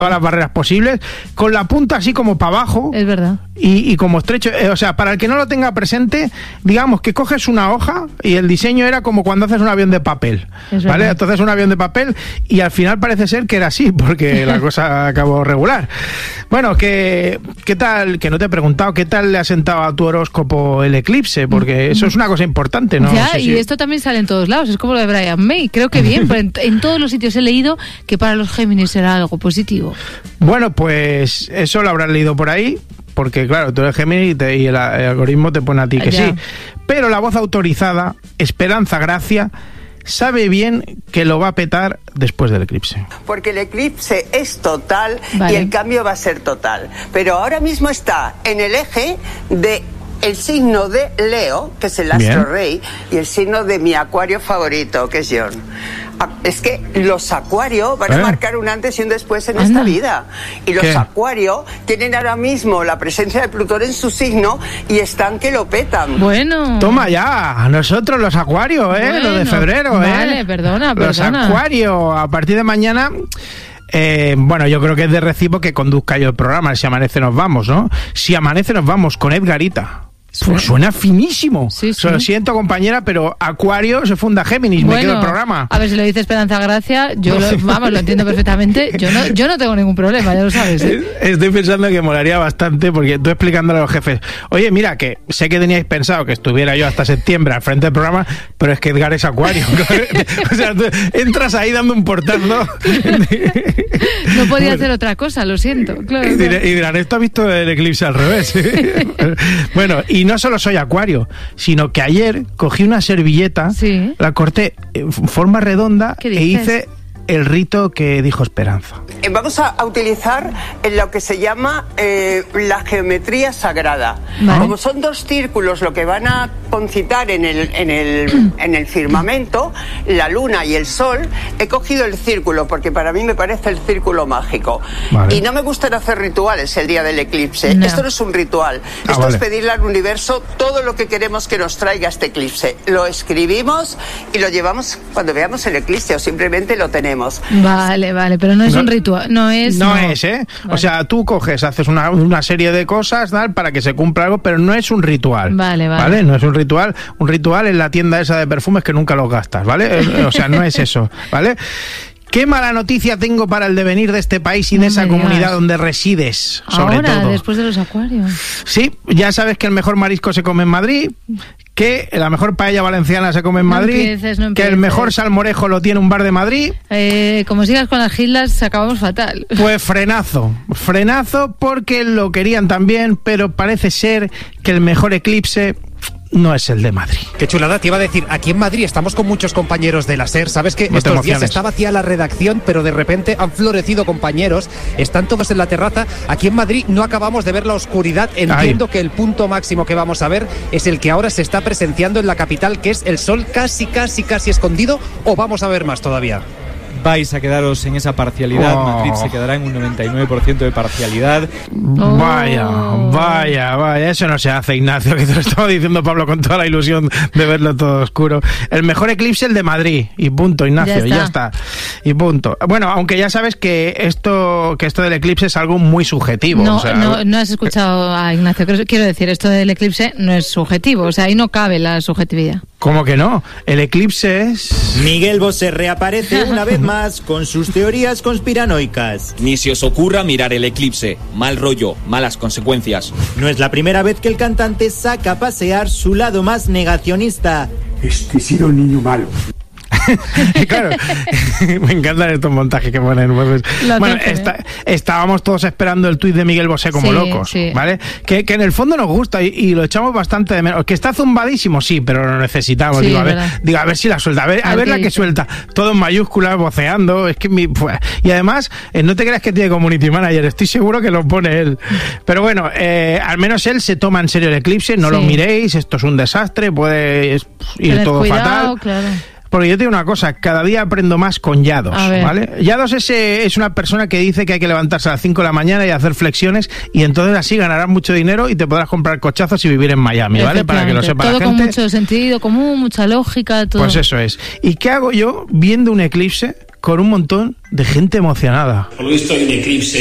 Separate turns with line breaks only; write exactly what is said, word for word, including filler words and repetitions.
todas las barreras posibles, con la punta así como para abajo.
Es verdad.
Y, y como estrecho, eh, o sea, para el que no lo tenga presente, digamos que coges una hoja y el diseño era como cuando haces un avión de papel,
es
¿vale?
verdad.
Entonces un avión de papel y al final parece ser que era así, porque la cosa acabó regular. Bueno, que, ¿qué tal? Que no te he preguntado, ¿qué tal le ha sentado a tu horóscopo el eclipse? Porque eso es una cosa importante, ¿no?
Ya,
no sé
y
si...
esto también sale en todos lados, es como lo de Brian May, creo que bien, pero en, en todos los sitios he leído que para los Géminis será algo positivo.
Bueno, pues eso lo habrás leído por ahí, porque claro, tú eres Géminis y, te, y el, el algoritmo te pone a ti que
ya.
sí. Pero la voz autorizada, Esperanza Gracia, sabe bien que lo va a petar después del eclipse.
Porque el eclipse es total,
vale.
y el cambio va a ser total. Pero ahora mismo está en el eje de el signo de Leo, que es el astro
Bien.
rey, y el signo de mi acuario favorito, que es John. Es que los acuarios van a
¿Eh?
marcar un antes y un después en
Anda.
esta vida. Y los
¿Qué?
acuarios tienen ahora mismo la presencia de Plutón en su signo y están que lo petan.
Bueno.
Toma ya, a nosotros los acuarios, ¿eh?
Bueno,
Lo de febrero, ¿eh?
vale, perdona,
Los
perdona.
acuarios, a partir de mañana... Eh, bueno, yo creo que es de recibo que conduzca yo el programa. Si amanece nos vamos, ¿no? Si amanece nos vamos con Edgarita. Pues suena finísimo.
Sí, sí.
Lo siento, compañera, pero Acuario se funda Géminis.
Bueno,
me quedo el programa.
A ver, si lo dice Esperanza Gracia, yo lo, vamos, lo entiendo perfectamente. Yo no, yo no tengo ningún problema, ya lo sabes, ¿eh?
Estoy pensando que molaría bastante, porque tú explicándole a los jefes, oye, mira, que sé que teníais pensado que estuviera yo hasta septiembre al frente del programa, pero es que Edgar es Acuario. O sea, tú entras ahí dando un portazo.
No podía hacer otra cosa, lo siento. Claro,
Y,
claro.
diré, y dirán, esto ha visto el eclipse al revés. Bueno, y no solo soy Acuario, sino que ayer cogí una servilleta,
Sí.
la corté en forma redonda
¿Qué
e
dices?
hice el rito que dijo Esperanza.
Eh, Vamos a, a utilizar en lo que se llama eh, la geometría sagrada.
Vale.
Como son dos círculos lo que van a concitar en el, en, el, en el firmamento, la luna y el sol, he cogido el círculo porque para mí me parece el círculo mágico.
Vale.
Y no me gustan hacer rituales el día del eclipse.
No.
Esto no es un ritual.
Ah,
Esto
vale.
es pedirle al universo todo lo que queremos que nos traiga este eclipse. Lo escribimos y lo llevamos cuando veamos el eclipse o simplemente lo tenemos.
Vale, vale, pero no es
No-
un ritual, no es...
No, es, ¿eh?
Vale.
O sea, tú coges, haces una, una serie de cosas tal, para que se cumpla algo, pero no es un ritual.
Vale, vale.
No es un ritual. Un ritual es la tienda esa de perfumes que nunca los gastas, ¿vale? Eh, O sea, no es eso, ¿vale? Qué mala noticia tengo para el devenir de este país y de
No
esa
me
comunidad
digas.
donde resides, sobre
Ahora,
todo.
después de los acuarios.
Sí, ya sabes que el mejor marisco se come en Madrid, que la mejor paella valenciana se come en
No
Madrid,
empieces, no
que el
empieces.
mejor salmorejo lo tiene un bar de Madrid.
Eh, como sigas con las gilas, acabamos fatal.
Pues frenazo, frenazo porque lo querían también, pero parece ser que el mejor eclipse no es el de Madrid.
Qué chulada, te iba a decir, aquí en Madrid estamos con muchos compañeros de la SER, sabes que
No te
estos días
emociones.
está vacía la redacción, pero de repente han florecido compañeros, están todos en la terraza. Aquí en Madrid no acabamos de ver la oscuridad, entiendo
Ay.
que el punto máximo que vamos a ver es el que ahora se está presenciando en la capital, que es el sol casi, casi, casi escondido, o vamos a ver más todavía.
Vais a quedaros en esa parcialidad.
Oh.
Madrid se quedará en un noventa y nueve por ciento de parcialidad.
Oh.
Vaya, vaya, vaya, eso no se hace, Ignacio, que te lo estaba diciendo Pablo con toda la ilusión de verlo todo oscuro. El mejor eclipse el de Madrid, y punto, Ignacio,
Ya
ya
está.
está, y punto. Bueno, aunque ya sabes que esto que esto del eclipse es algo muy subjetivo.
No,
o sea,
no, no has escuchado a Ignacio. Quiero- Quiero decir, esto del eclipse no es subjetivo, o sea, ahí no cabe la subjetividad.
¿Cómo que no? El eclipse es...
Miguel Bosé reaparece una vez más con sus teorías conspiranoicas.
Ni se os ocurra mirar el eclipse. Mal rollo, malas consecuencias.
No es la primera vez que el cantante saca a pasear su lado más negacionista.
Este ha sido un niño malo.
Claro, me encantan estos montajes que ponen. Pues,
Lo
bueno,
hacen,
está- estábamos todos esperando el tuit de Miguel Bosé como
Sí,
locos,
sí.
¿vale? Que, que en el fondo nos gusta y, y lo echamos bastante de menos. Que está zumbadísimo, sí, pero lo necesitamos.
Sí,
digo, a
es
ver,
verdad.
digo, a ver si la suelta, a ver, a
A ver
ver
qué
la que
dice.
suelta. Todo en mayúsculas, voceando. Es que mi, pues, y además, eh, no te creas que tiene community manager, estoy seguro que lo pone él. Pero bueno, eh, al menos él se toma en serio el eclipse, no
Sí.
lo miréis, esto es un desastre, puede es- ir
Tener
todo
cuidado,
fatal.
claro.
Porque yo te digo una cosa, cada día aprendo más con Yados,
A ver.
¿vale? Yados es, eh, es una persona que dice que hay que levantarse a las cinco de la mañana y hacer flexiones y entonces así ganarás mucho dinero y te podrás comprar cochazos y vivir en Miami, ¿vale? Para que lo sepa
Todo
la
con
gente.
mucho sentido común, mucha lógica, todo.
Pues eso es. ¿Y qué hago yo viendo un eclipse con un montón de gente emocionada.
Por lo visto hay un eclipse